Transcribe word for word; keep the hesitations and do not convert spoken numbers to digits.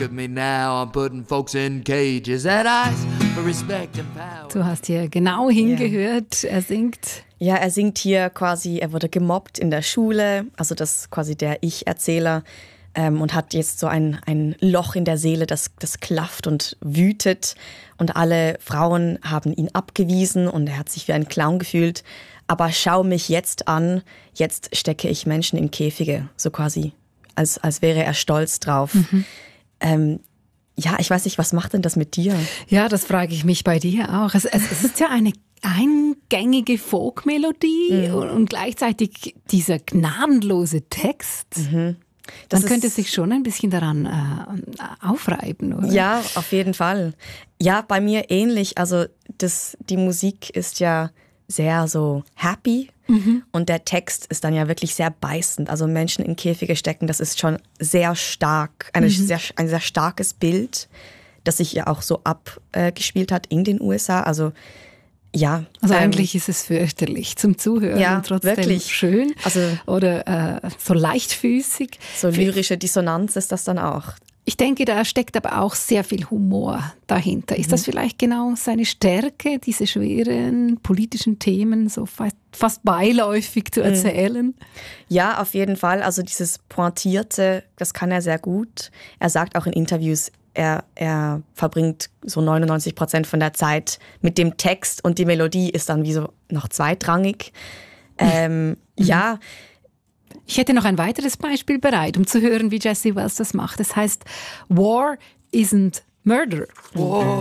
at me now, I'm putting folks in cages that ice for respect and power. Du hast hier genau hingehört, er singt. Ja, er singt hier quasi, er wurde gemobbt in der Schule, also das ist quasi der Ich-Erzähler ähm, und hat jetzt so ein, ein Loch in der Seele, das, das klafft und wütet und alle Frauen haben ihn abgewiesen und er hat sich wie ein Clown gefühlt. Aber schau mich jetzt an, jetzt stecke ich Menschen in Käfige, so quasi, als, als wäre er stolz drauf. Mhm. Ähm, ja, ich weiß nicht, was macht denn das mit dir? Ja, das frage ich mich bei dir auch. Es, es, es ist ja eine eingängige Folkmelodie mhm. und, und gleichzeitig dieser gnadenlose Text. Mhm. Man könnte sich schon ein bisschen daran äh, aufreiben, oder? Ja, auf jeden Fall. Ja, bei mir ähnlich. Also das, die Musik ist ja sehr so happy mhm. und der Text ist dann ja wirklich sehr beißend. Also Menschen in Käfige stecken, das ist schon sehr stark, eine mhm. sehr, ein sehr starkes Bild, das sich ja auch so abgespielt äh, hat in den U S A. Also ja. Also ähm, eigentlich ist es fürchterlich zum Zuhören ja, und trotzdem wirklich schön also, oder äh, so leichtfüßig. So lyrische Dissonanz ist das dann auch. Ich denke, da steckt aber auch sehr viel Humor dahinter. Ist mhm. das vielleicht genau seine Stärke, diese schweren politischen Themen so fast, fast beiläufig zu erzählen? Mhm. Ja, auf jeden Fall. Also dieses Pointierte, das kann er sehr gut. Er sagt auch in Interviews, er, er verbringt so neunundneunzig Prozent von der Zeit mit dem Text und die Melodie ist dann wie so noch zweitrangig. Ähm, mhm. Ja, ich hätte noch ein weiteres Beispiel bereit, um zu hören, wie Jesse Wells das macht. Das heißt, War isn't murder. War